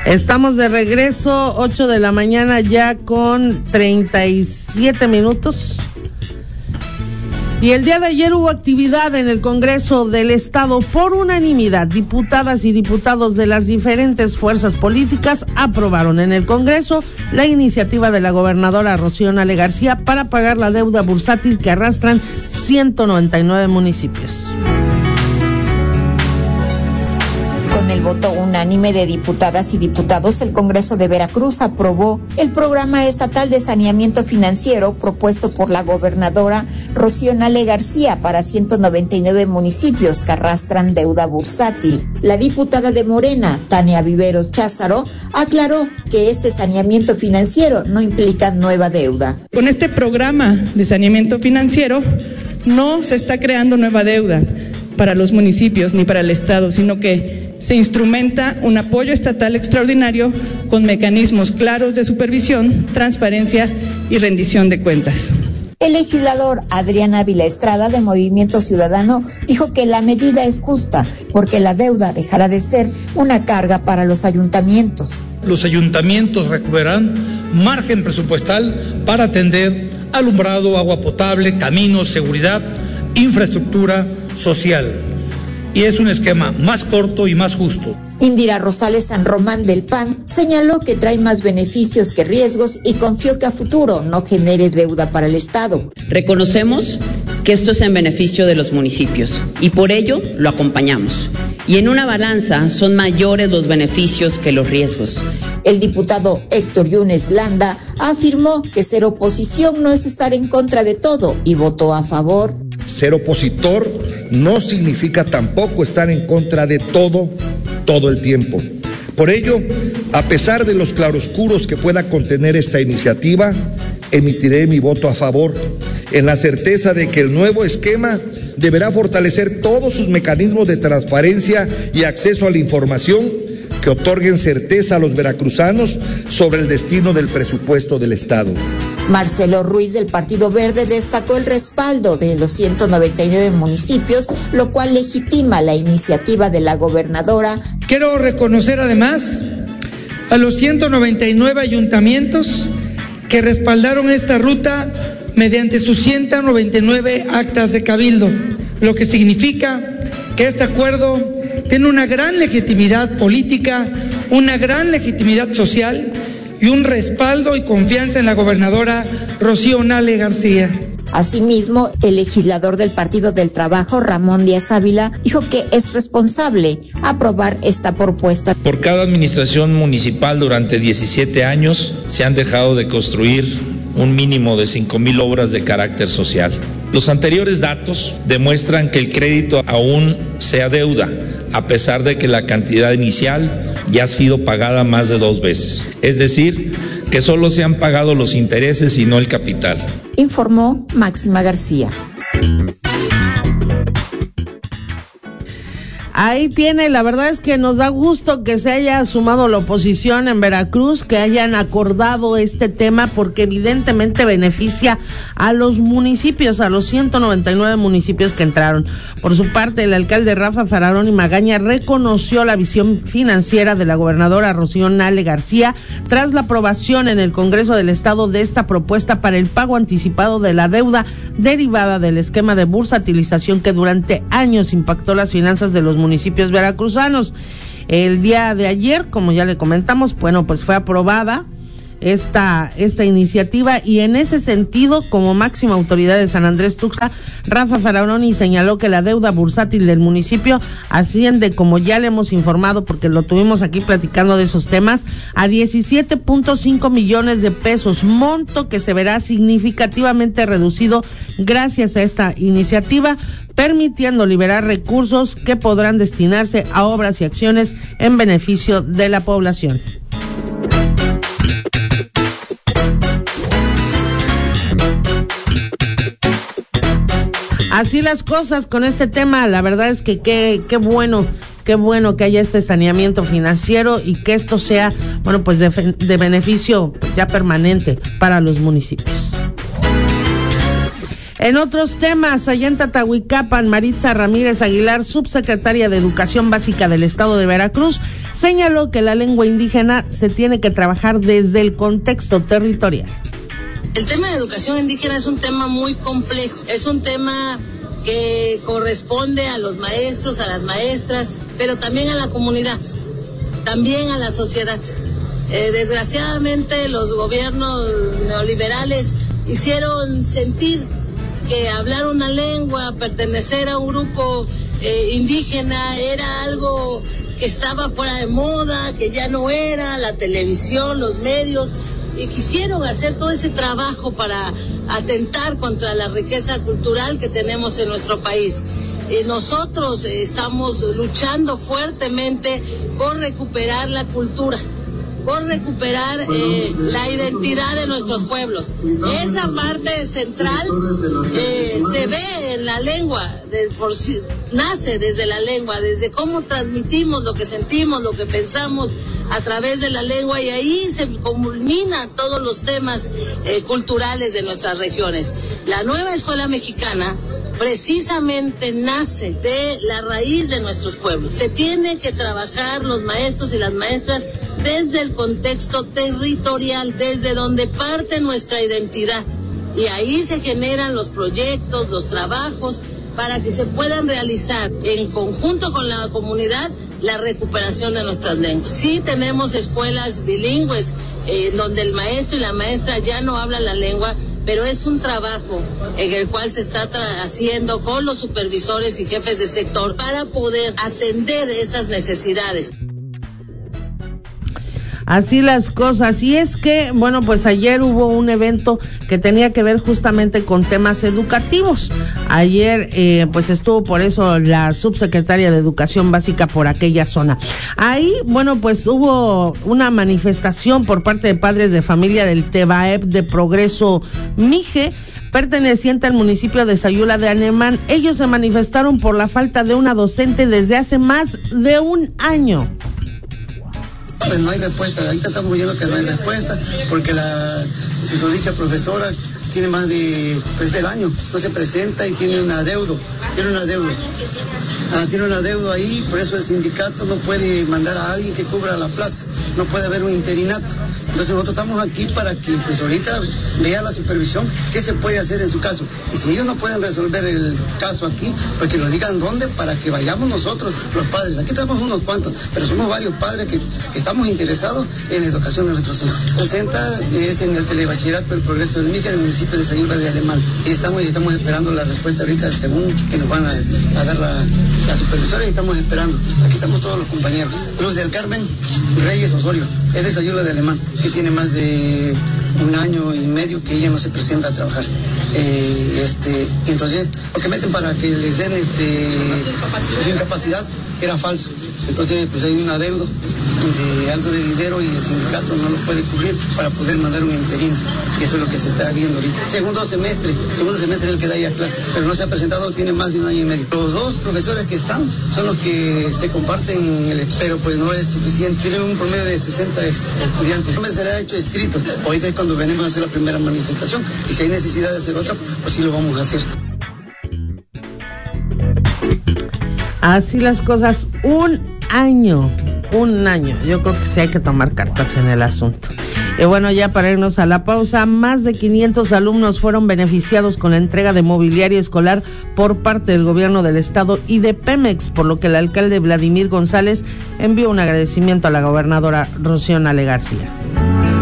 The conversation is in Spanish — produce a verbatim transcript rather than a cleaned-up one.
Estamos de regreso, ocho de la mañana ya con treinta y siete minutos. Y el día de ayer hubo actividad en el Congreso del Estado. Por unanimidad, diputadas y diputados de las diferentes fuerzas políticas aprobaron en el Congreso la iniciativa de la gobernadora Rocío Nale García para pagar la deuda bursátil que arrastran ciento noventa y nueve municipios. Con el voto unánime de diputadas y diputados, el Congreso de Veracruz aprobó el programa estatal de saneamiento financiero propuesto por la gobernadora Rocío Nale García para ciento noventa y nueve municipios que arrastran deuda bursátil. La diputada de Morena, Tania Viveros Cházaro, aclaró que este saneamiento financiero no implica nueva deuda. Con este programa de saneamiento financiero no se está creando nueva deuda para los municipios ni para el Estado, sino que se instrumenta un apoyo estatal extraordinario con mecanismos claros de supervisión, transparencia y rendición de cuentas. El legislador Adrián Ávila Estrada, de Movimiento Ciudadano, dijo que la medida es justa porque la deuda dejará de ser una carga para los ayuntamientos. Los ayuntamientos recuperarán margen presupuestal para atender alumbrado, agua potable, caminos, seguridad, infraestructura social. Y es un esquema más corto y más justo. Indira Rosales San Román del P A N señaló que trae más beneficios que riesgos y confió que a futuro no genere deuda para el Estado. Reconocemos que esto es en beneficio de los municipios y por ello lo acompañamos. Y en una balanza son mayores los beneficios que los riesgos. El diputado Héctor Yunes Landa afirmó que ser oposición no es estar en contra de todo y votó a favor. Ser opositor no significa tampoco estar en contra de todo, todo el tiempo. Por ello, a pesar de los claroscuros que pueda contener esta iniciativa, emitiré mi voto a favor, en la certeza de que el nuevo esquema deberá fortalecer todos sus mecanismos de transparencia y acceso a la información que otorguen certeza a los veracruzanos sobre el destino del presupuesto del Estado. Marcelo Ruiz, del Partido Verde, destacó el respaldo de los ciento noventa y nueve municipios, lo cual legitima la iniciativa de la gobernadora. Quiero reconocer además a los ciento noventa y nueve ayuntamientos que respaldaron esta ruta mediante sus ciento noventa y nueve actas de cabildo, lo que significa que este acuerdo tiene una gran legitimidad política, una gran legitimidad social y un respaldo y confianza en la gobernadora Rocío Nale García. Asimismo, el legislador del Partido del Trabajo, Ramón Díaz Ávila, dijo que es responsable aprobar esta propuesta. Por cada administración municipal durante diecisiete años se han dejado de construir un mínimo de cinco mil obras de carácter social. Los anteriores datos demuestran que el crédito aún se adeuda, a pesar de que la cantidad inicial ya ha sido pagada más de dos veces. Es decir, que solo se han pagado los intereses y no el capital. Informó Máxima García. Ahí tiene, la verdad es que nos da gusto que se haya sumado la oposición en Veracruz, que hayan acordado este tema porque evidentemente beneficia a los municipios, a los ciento noventa y nueve municipios que entraron. Por su parte, el alcalde Rafa Fararoni Magaña reconoció la visión financiera de la gobernadora Rocío Nale García tras la aprobación en el Congreso del Estado de esta propuesta para el pago anticipado de la deuda derivada del esquema de bursatilización que durante años impactó las finanzas de los municipios veracruzanos. El día de ayer, como ya le comentamos, bueno, pues fue aprobada esta esta iniciativa y en ese sentido, como máxima autoridad de San Andrés Tuxtla, Rafa Fararoni señaló que la deuda bursátil del municipio asciende, como ya le hemos informado porque lo tuvimos aquí platicando de esos temas, a diecisiete punto cinco millones de pesos, monto que se verá significativamente reducido gracias a esta iniciativa, permitiendo liberar recursos que podrán destinarse a obras y acciones en beneficio de la población. Así las cosas con este tema, la verdad es que qué qué bueno, qué bueno que haya este saneamiento financiero y que esto sea, bueno, pues de, de beneficio ya permanente para los municipios. En otros temas, allá en Tatahuicapan, Maritza Ramírez Aguilar, subsecretaria de Educación Básica del Estado de Veracruz, señaló que la lengua indígena se tiene que trabajar desde el contexto territorial. El tema de educación indígena es un tema muy complejo, es un tema que corresponde a los maestros, a las maestras, pero también a la comunidad, también a la sociedad. Eh, desgraciadamente los gobiernos neoliberales hicieron sentir que hablar una lengua, pertenecer a un grupo eh, indígena era algo que estaba fuera de moda, que ya no era, la televisión, los medios, y quisieron hacer todo ese trabajo para atentar contra la riqueza cultural que tenemos en nuestro país. Eh, nosotros eh, estamos luchando fuertemente por recuperar la cultura, por recuperar eh, la identidad de nuestros pueblos. Esa parte central eh, se ve en la lengua, de, por, nace desde la lengua, desde cómo transmitimos lo que sentimos, lo que pensamos a través de la lengua, y ahí se culminan todos los temas eh, culturales de nuestras regiones. La nueva escuela mexicana precisamente nace de la raíz de nuestros pueblos. Se tiene que trabajar los maestros y las maestras desde el contexto territorial, desde donde parte nuestra identidad. Y ahí se generan los proyectos, los trabajos, para que se puedan realizar en conjunto con la comunidad la recuperación de nuestras lenguas. Sí tenemos escuelas bilingües eh, donde el maestro y la maestra ya no hablan la lengua, pero es un trabajo en el cual se está haciendo con los supervisores y jefes de sector para poder atender esas necesidades. Así las cosas. Y es que, bueno, pues ayer hubo un evento que tenía que ver justamente con temas educativos. Ayer, eh, pues estuvo por eso la subsecretaria de Educación Básica por aquella zona. Ahí, bueno, pues hubo una manifestación por parte de padres de familia del TEBAEP de Progreso Mije, perteneciente al municipio de Sayula de Alemán. Ellos se manifestaron por la falta de una docente desde hace más de un año. Pues no hay respuesta, ahorita estamos viendo que no hay respuesta, porque la susodicha profesora tiene más de, pues del año, no se presenta y tiene un adeudo, tiene un adeudo. Ah, tiene un adeudo ahí, por eso el sindicato no puede mandar a alguien que cubra la plaza, no puede haber un interinato. Entonces nosotros estamos aquí para que pues ahorita vea la supervisión qué se puede hacer en su caso. Y si ellos no pueden resolver el caso aquí, pues que nos digan dónde para que vayamos nosotros, los padres. Aquí tenemos unos cuantos, pero somos varios padres que, que estamos interesados en la educación de nuestros hijos. El CENTA es en el Telebachillerato del Progreso del Mije, del municipio de Sayula de Alemán. Y estamos, y estamos esperando la respuesta ahorita según que nos van a, a dar la, la supervisora, y estamos esperando. Aquí estamos todos los compañeros. Luz del Carmen Reyes Osorio, es de Sayula de Alemán, que tiene más de un año y medio que ella no se presenta a trabajar. Eh, este, entonces, lo que meten para que les den este, incapacidad era falso. Entonces, pues hay un adeudo de algo de dinero y el sindicato no lo puede cubrir para poder mandar un interino. Y eso es lo que se está viendo ahorita. Segundo semestre, segundo semestre es el que da ya clases, pero no se ha presentado, tiene más de un año y medio. Los dos profesores que están son los que se comparten, el, pero pues no es suficiente. Tienen un promedio de sesenta estudiantes. Se le ha hecho escritos. Ahorita es cuando venimos a hacer la primera manifestación, y si hay necesidad de hacer otra, pues sí lo vamos a hacer. Así las cosas, un año, un año. Yo creo que sí hay que tomar cartas en el asunto. Y bueno, ya para irnos a la pausa, más de quinientos alumnos fueron beneficiados con la entrega de mobiliario escolar por parte del gobierno del estado y de Pemex, por lo que el alcalde Vladimir González envió un agradecimiento a la gobernadora Rocío Nale García.